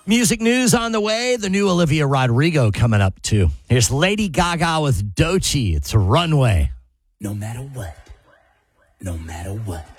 Music news on the way. The new Olivia Rodrigo coming up, too. Here's Lady Gaga with Doechii. It's a Runway. No matter what. No matter what.